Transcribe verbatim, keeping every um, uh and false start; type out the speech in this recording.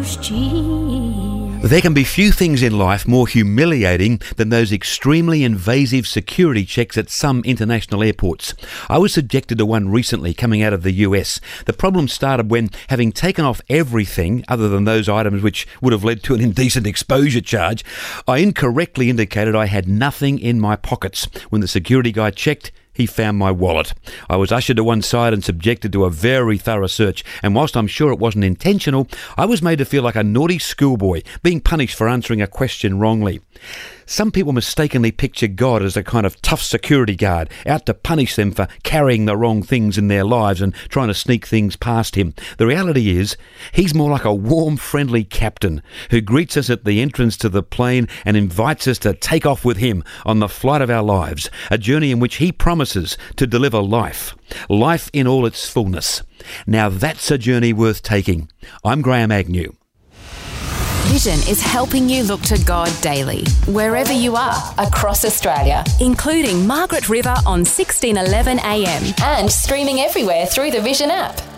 There can be few things in life more humiliating than those extremely invasive security checks at some international airports. I was subjected to one recently coming out of the U S. The problem started when, having taken off everything other than those items which would have led to an indecent exposure charge, I incorrectly indicated I had nothing in my pockets. When the security guy checked, he found my wallet. I was ushered to one side and subjected to a very thorough search, and whilst I'm sure it wasn't intentional, I was made to feel like a naughty schoolboy being punished for answering a question wrongly. Some people mistakenly picture God as a kind of tough security guard, out to punish them for carrying the wrong things in their lives and trying to sneak things past him. The reality is, he's more like a warm, friendly captain who greets us at the entrance to the plane and invites us to take off with him on the flight of our lives, a journey in which he promises to deliver life, life in all its fullness. Now that's a journey worth taking. I'm Graham Agnew. Vision is helping you look to God daily, wherever you are, across Australia, including Margaret River on sixteen eleven A M and streaming everywhere through the Vision app.